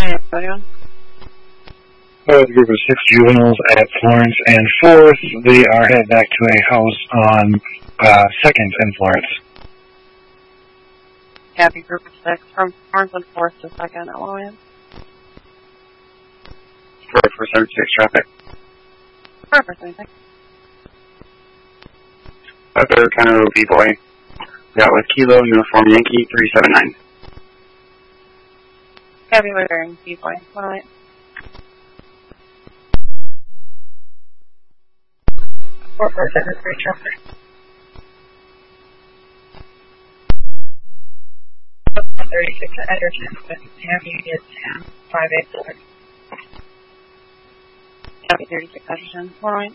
Hey, everyone. A group of 6 juveniles at Florence and 4th. They are headed back to a house on 2nd and Florence. Happy group of 6 from Florence and 4th to 2nd at Lillian. For 76 traffic. Perfect, anything. Other Canada B-Boy. Got with Kilo Uniform Yankee 379. Happy wearing B-Boy. 108. For 73 traffic. 36 at Edgerton with Ham Union Sam 584. Happy 36 Edgerton. 108.